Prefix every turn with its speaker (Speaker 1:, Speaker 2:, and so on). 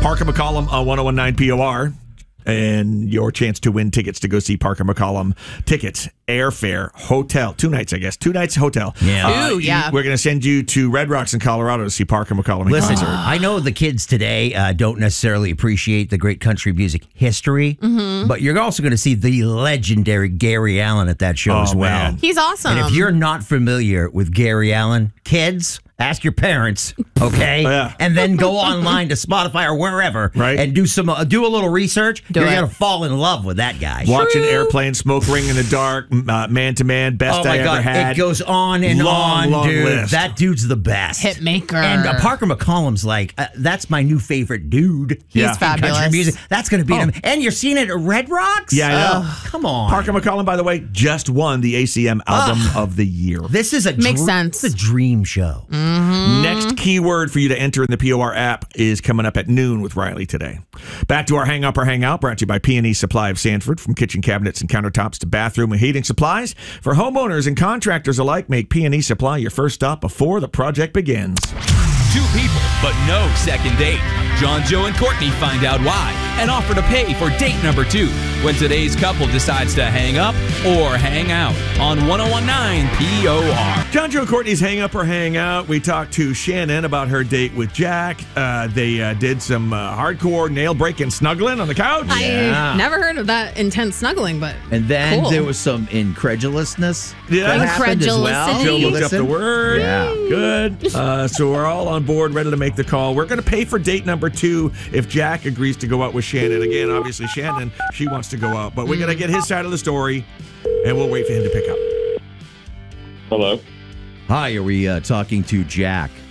Speaker 1: Parker McCollum on 1019 POR. And your chance to win tickets to go see Parker McCollum. Tickets, airfare, hotel. 2 nights, I guess. 2 nights hotel.
Speaker 2: Yeah.
Speaker 1: We're going to send you to Red Rocks in Colorado to see Parker McCollum in
Speaker 2: Listen,
Speaker 1: concert.
Speaker 2: I know the kids today don't necessarily appreciate the great country music history, but you're also going to see the legendary Gary Allan at that show as well.
Speaker 1: man.
Speaker 3: He's awesome.
Speaker 2: And if you're not familiar with Gary Allan, kids, ask your parents, okay?
Speaker 1: Yeah.
Speaker 2: And then go online to Spotify or wherever,
Speaker 1: Right.
Speaker 2: and do a little research. You're
Speaker 3: it.
Speaker 2: gonna fall in love with that guy.
Speaker 1: Watching Airplane, Smoke Ring in the Dark, Man to Man, Best
Speaker 2: Oh my
Speaker 1: I
Speaker 2: God!
Speaker 1: Ever Had.
Speaker 2: It goes on and
Speaker 1: Long,
Speaker 2: on,
Speaker 1: long
Speaker 2: dude.
Speaker 1: list.
Speaker 2: That dude's the best.
Speaker 3: Hitmaker.
Speaker 2: And Parker McCollum's like, that's my new favorite dude.
Speaker 3: He's
Speaker 1: Yeah.
Speaker 3: fabulous.
Speaker 2: Country music. That's going to be him. And you're seeing it at Red Rocks?
Speaker 1: Yeah, I know.
Speaker 2: Oh, come on.
Speaker 1: Parker McCollum, by the way, just won the ACM Album of the Year.
Speaker 2: This is a
Speaker 3: Makes sense.
Speaker 2: It's a dream show.
Speaker 1: Next keyword for you to enter in the POR app is coming up at noon with Riley today. Back to our Hang Up or Hang Out, brought to you by P&E Supply of Sanford. From kitchen cabinets and countertops to bathroom and heating supplies. For homeowners and contractors alike, make P&E Supply your first stop before the project begins.
Speaker 4: 2 people, but no second date. John, Joe, and Courtney find out why and offer to pay for date number 2 when today's couple decides to hang up or hang out on 1019 POR.
Speaker 1: John, Joe, and Courtney's Hang Up or Hang Out. We talked to Shannon about her date with Jack. They did some hardcore nail-breaking snuggling on the couch.
Speaker 3: I never heard of that intense snuggling, but
Speaker 5: And then
Speaker 3: cool.
Speaker 5: there was some incredulousness.
Speaker 1: Yeah.
Speaker 5: that happened as well.
Speaker 3: Incredulosity.
Speaker 1: Joe looked up the
Speaker 5: Listen.
Speaker 1: word.
Speaker 5: Yeah.
Speaker 1: Good. So we're all on board, ready to make the call. We're going to pay for date number 2 if Jack agrees to go out with Shannon. Again, obviously, Shannon, she wants to go out. But we're going to get his side of the story, and we'll wait for him to pick up.
Speaker 6: Hello.
Speaker 5: Hi, are we talking to Jack?